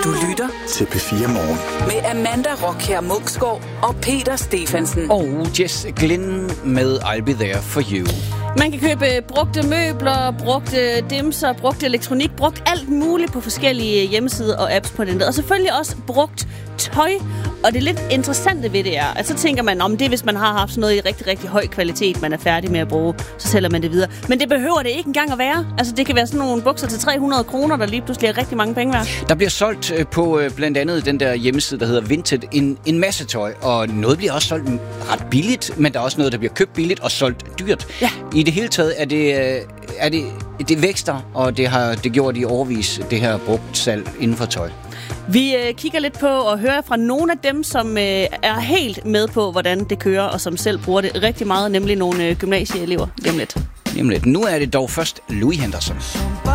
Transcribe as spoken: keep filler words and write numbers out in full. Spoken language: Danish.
Du lytter til P fire Morgen med Amanda Rockher Munksgaard og Peter Stephensen. Og Jess Glynn med I'll Be There For You. Man kan købe brugte møbler, brugte dimser, brugt elektronik, brugt alt muligt på forskellige hjemmesider og apps på den der. Og selvfølgelig også brugt tøj. Og det lidt interessante ved det er, at så tænker man, om det er, hvis man har haft sådan noget i rigtig, rigtig høj kvalitet, man er færdig med at bruge, så sælger man det videre. Men det behøver det ikke engang at være. Altså det kan være sådan nogle bukser til tre hundrede kroner, der lige pludselig er rigtig mange penge værd. Der bliver solgt på blandt andet den der hjemmeside, der hedder Vinted, en, en masse tøj. Og noget bliver også solgt ret billigt, men der er også noget, der bliver købt billigt og solgt dyrt. Ja. I det hele taget er det, er det, det vækster, og det har det gjort i årevis, det her brugt salg inden for tøj. Vi øh, kigger lidt på og hører fra nogle af dem, som øh, er helt med på, hvordan det kører, og som selv bruger det rigtig meget, nemlig nogle øh, gymnasieelever. Lige om lidt. Lige om lidt. Nu er det dog først Louis Henderson.